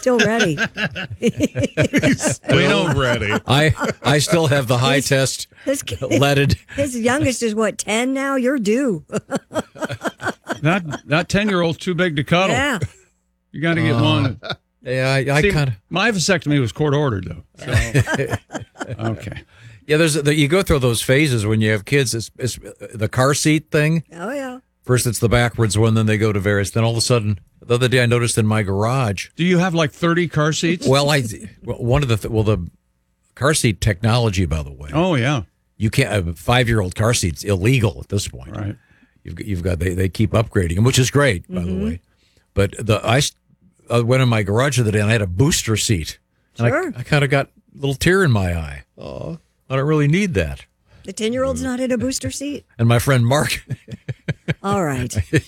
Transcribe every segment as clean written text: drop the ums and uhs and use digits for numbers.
still ready. We know ready. I still have the high test leaded. His youngest is what, 10 now? You're due. That 10-year-old's too big to cuddle. Yeah. You got to get one. Yeah, I kind of. My vasectomy was court ordered though. So. Okay. Yeah, you go through those phases when you have kids. It's the car seat thing. Oh, yeah. First, it's the backwards one, then they go to various. Then all of a sudden, the other day, I noticed in my garage. Do you have like 30 car seats? Well, the car seat technology, by the way. Oh yeah. You can't. A 5-year-old car seat's illegal at this point. Right. You've got they keep upgrading them, which is great, by the way. But I went in my garage the other day and I had a booster seat. Sure. And I kind of got a little tear in my eye. Oh, I don't really need that. The 10-year-old's not in a booster seat? And my friend Mark. All right.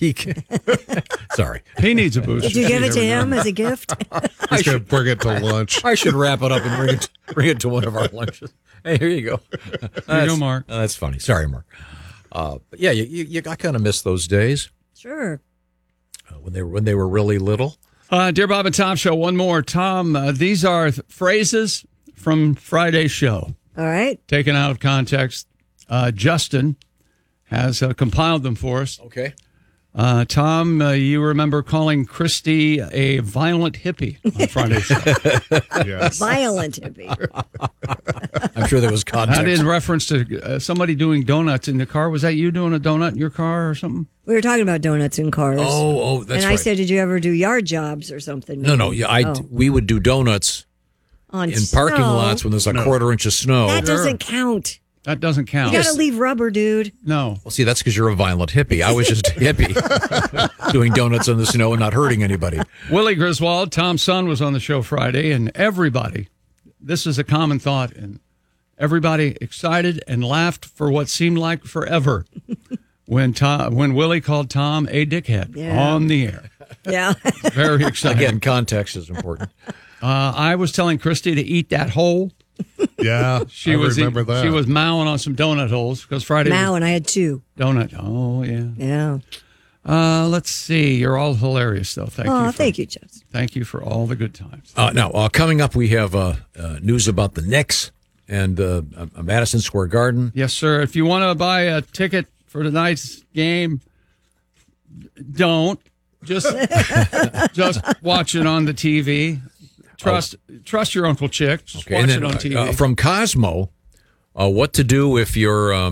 Sorry. He needs a booster. Did you give it to him as a gift? He's going to bring it to lunch. I should wrap it up and bring it to one of our lunches. Hey, here you go. There you go, Mark. That's funny. Sorry, Mark. But yeah, I kind of miss those days. Sure. When they were really little. Dear Bob and Tom Show, one more. Tom, these are phrases from Friday's show. All right. Taken out of context. Justin has compiled them for us. Okay. Tom, you remember calling Christy a violent hippie on Friday's show. Yes. Violent hippie. I'm sure there was context. That in reference to somebody doing donuts in the car. Was that you doing a donut in your car or something? We were talking about donuts in cars. Oh, that's right. And I said, did you ever do yard jobs or something? No. Yeah, we would do donuts on in parking lots when there's a quarter inch of snow. That doesn't count. That doesn't count. You got to leave rubber, dude. No. Well, see, that's because you're a violent hippie. I was just a hippie doing donuts in the snow and not hurting anybody. Willie Griswold, Tom's son, was on the show Friday, and everybody, this is a common thought, and everybody excited and laughed for what seemed like forever when Willie called Tom a dickhead on the air. Yeah. Very exciting. Again, context is important. I was telling Christy to eat that hole. Yeah, I remember that. She was mowing on some donut holes because Friday. And I had 2. Donut. Oh, yeah. Yeah. Let's see. You're all hilarious, though. Thank you, Jeff. Thank you for all the good times. Now, coming up, we have news about the Knicks and Madison Square Garden. Yes, sir. If you want to buy a ticket for tonight's game, don't. Just watch it on the TV. Trust your Uncle Chick. Just watch it on TV. From Cosmo, what to do if your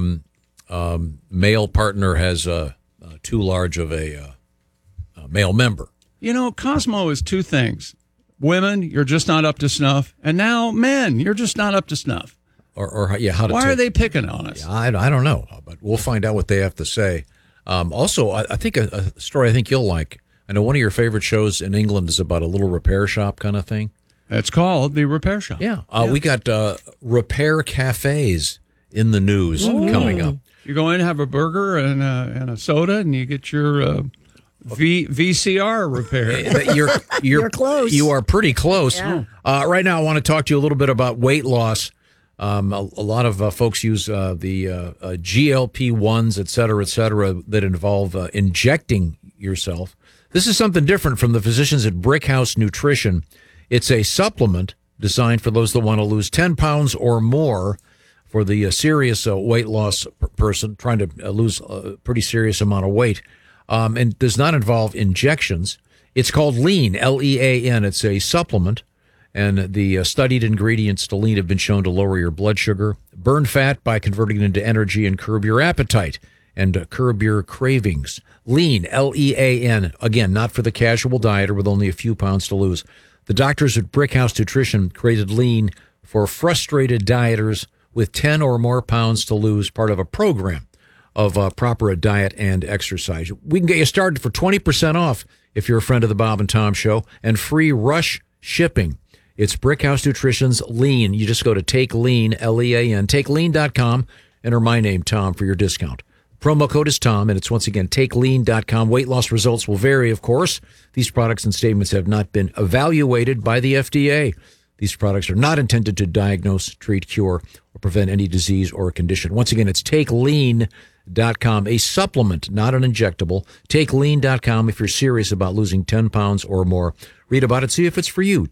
male partner has too large of a male member. You know, Cosmo is 2 things. Women, you're just not up to snuff. And now men, you're just not up to snuff. Why are they picking on us? Yeah, I don't know, but we'll find out what they have to say. Also, I think a story I think you'll like. I know one of your favorite shows in England is about a little repair shop kind of thing. It's called The Repair Shop. Yeah. We got repair cafes in the news coming up. You go in, have a burger and a soda, and you get your VCR repaired. You're close. You are pretty close. Yeah. Right now, I want to talk to you a little bit about weight loss. A lot of folks use the GLP-1s, et cetera, that involve injecting yourself. This is something different from the physicians at Brickhouse Nutrition. It's a supplement designed for those that want to lose 10 pounds or more for the serious weight loss person trying to lose a pretty serious amount of weight, and does not involve injections. It's called Lean, L-E-A-N. It's a supplement, and the studied ingredients to Lean have been shown to lower your blood sugar, burn fat by converting it into energy, and curb your appetite and curb your cravings. Lean, L-E-A-N. Again, not for the casual dieter with only a few pounds to lose. The doctors at Brickhouse Nutrition created Lean for frustrated dieters with 10 or more pounds to lose, part of a program of proper diet and exercise. We can get you started for 20% off if you're a friend of the Bob and Tom Show, and free rush shipping. It's Brickhouse Nutrition's Lean. You just go to Take Lean, L-E-A-N, TakeLean.com, enter my name, Tom, for your discount. Promo code is Tom, and it's once again TakeLean.com. Weight loss results will vary, of course. These products and statements have not been evaluated by the FDA. These products are not intended to diagnose, treat, cure, or prevent any disease or condition. Once again, it's TakeLean.com, a supplement, not an injectable. TakeLean.com if you're serious about losing 10 pounds or more. Read about it, see if it's for you.